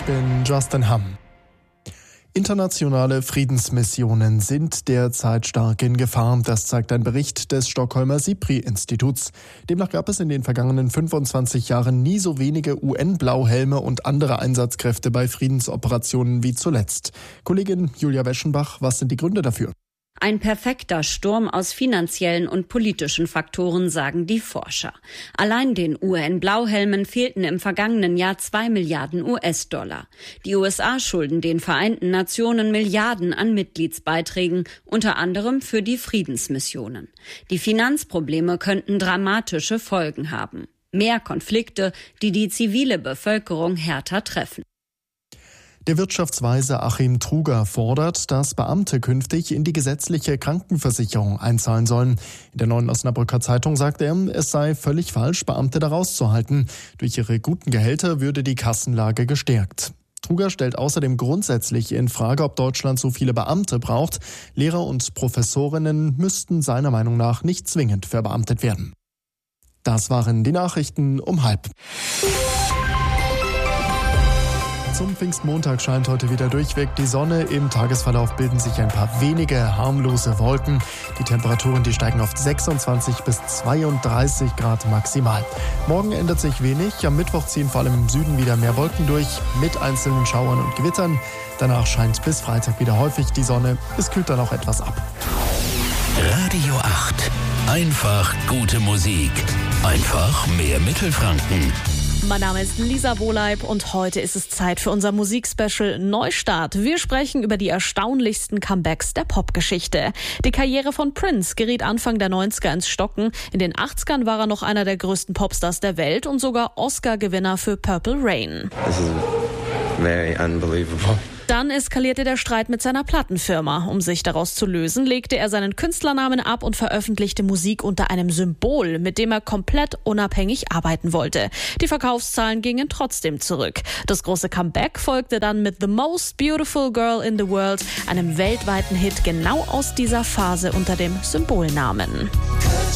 bin Justin Hamm. Internationale Friedensmissionen sind derzeit stark in Gefahr. Das zeigt ein Bericht des Stockholmer SIPRI-Instituts. Demnach gab es in den vergangenen 25 Jahren nie so wenige UN-Blauhelme und andere Einsatzkräfte bei Friedensoperationen wie zuletzt. Kollegin Julia Weschenbach, was sind die Gründe dafür? Ein perfekter Sturm aus finanziellen und politischen Faktoren, sagen die Forscher. Allein den UN-Blauhelmen fehlten im vergangenen Jahr 2 Milliarden US-Dollar. Die USA schulden den Vereinten Nationen Milliarden an Mitgliedsbeiträgen, unter anderem für die Friedensmissionen. Die Finanzprobleme könnten dramatische Folgen haben. Mehr Konflikte, die die zivile Bevölkerung härter treffen. Der Wirtschaftsweise Achim Truger fordert, dass Beamte künftig in die gesetzliche Krankenversicherung einzahlen sollen. In der Neuen Osnabrücker Zeitung sagt er, es sei völlig falsch, Beamte da rauszuhalten. Durch ihre guten Gehälter würde die Kassenlage gestärkt. Truger stellt außerdem grundsätzlich in Frage, ob Deutschland so viele Beamte braucht. Lehrer und Professorinnen müssten seiner Meinung nach nicht zwingend verbeamtet werden. Das waren die Nachrichten um 12:30. Zum Pfingstmontag scheint heute wieder durchweg die Sonne. Im Tagesverlauf bilden sich ein paar wenige harmlose Wolken. Die Temperaturen, die steigen auf 26 bis 32 Grad maximal. Morgen ändert sich wenig. Am Mittwoch ziehen vor allem im Süden wieder mehr Wolken durch, mit einzelnen Schauern und Gewittern. Danach scheint bis Freitag wieder häufig die Sonne. Es kühlt dann auch etwas ab. Radio 8. Einfach gute Musik. Einfach mehr Mittelfranken. Mein Name ist Lisa Wohleib und heute ist es Zeit für unser Musikspecial Neustart. Wir sprechen über die erstaunlichsten Comebacks der Popgeschichte. Die Karriere von Prince geriet Anfang der 90er ins Stocken. In den 80ern war er noch einer der größten Popstars der Welt und sogar Oscar-Gewinner für Purple Rain. This is very unbelievable. Dann eskalierte der Streit mit seiner Plattenfirma. Um sich daraus zu lösen, legte er seinen Künstlernamen ab und veröffentlichte Musik unter einem Symbol, mit dem er komplett unabhängig arbeiten wollte. Die Verkaufszahlen gingen trotzdem zurück. Das große Comeback folgte dann mit The Most Beautiful Girl in the World, einem weltweiten Hit genau aus dieser Phase unter dem Symbolnamen.